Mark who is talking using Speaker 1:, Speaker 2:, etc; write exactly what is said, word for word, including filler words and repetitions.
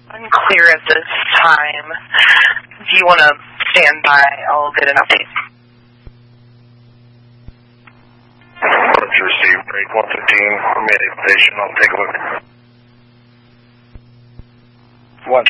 Speaker 1: Unclear at this time. If you want to stand by, I'll get an update.
Speaker 2: Let's receive break one fifteen, immediate station. I'll take a look. One